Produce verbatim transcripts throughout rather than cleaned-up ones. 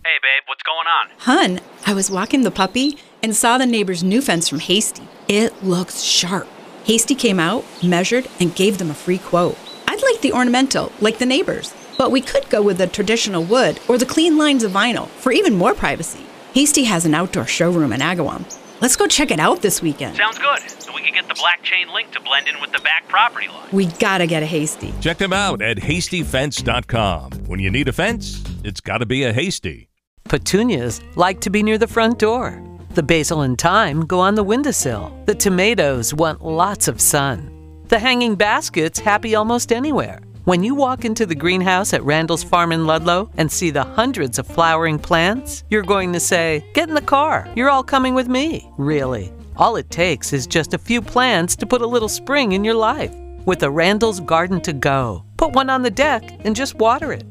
Hey, babe, what's going on? Hun, I was walking the puppy and saw the neighbor's new fence from Hasty. It looks sharp. Hasty came out, measured, and gave them a free quote. I'd like the ornamental, like the neighbors, but we could go with the traditional wood or the clean lines of vinyl for even more privacy. Hasty has an outdoor showroom in Agawam. Let's go check it out this weekend. Sounds good. So we can get the black chain link to blend in with the back property line. We gotta get a Hasty. Check them out at hasty fence dot com. When you need a fence, it's gotta be a Hasty. Petunias like to be near the front door. The basil and thyme go on the windowsill. The tomatoes want lots of sun. The hanging basket's happy almost anywhere. When you walk into the greenhouse at Randall's Farm in Ludlow and see the hundreds of flowering plants, you're going to say, "Get in the car. You're all coming with me." Really, all it takes is just a few plants to put a little spring in your life. With a Randall's Garden to Go, put one on the deck and just water it.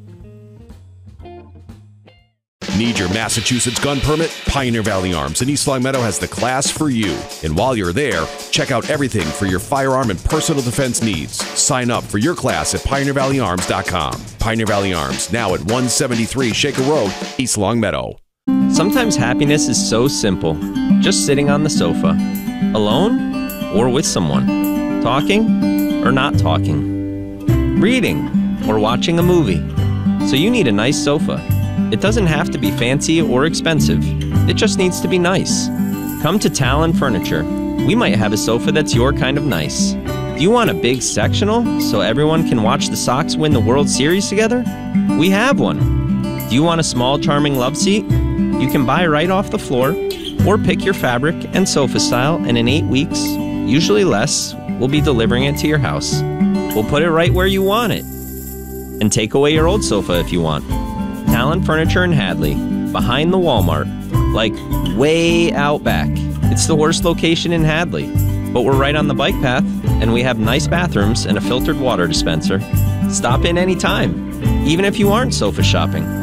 Need your Massachusetts gun permit? Pioneer Valley Arms in East Longmeadow has the class for you. And while you're there, check out everything for your firearm and personal defense needs. Sign up for your class at pioneer valley arms dot com. Pioneer Valley Arms, now at one seventy-three Shaker Road, East Longmeadow. Sometimes happiness is so simple. Just sitting on the sofa. Alone or with someone. Talking or not talking. Reading or watching a movie. So you need a nice sofa. It doesn't have to be fancy or expensive. It just needs to be nice. Come to Talon Furniture. We might have a sofa that's your kind of nice. Do you want a big sectional so everyone can watch the Sox win the World Series together? We have one. Do you want a small, charming love seat? You can buy right off the floor or pick your fabric and sofa style, and in eight weeks, usually less, we'll be delivering it to your house. We'll put it right where you want it. And take away your old sofa if you want. Talon Furniture in Hadley, behind the Walmart, like way out back. It's the worst location in Hadley, but we're right on the bike path, and we have nice bathrooms and a filtered water dispenser. Stop in anytime, even if you aren't sofa shopping.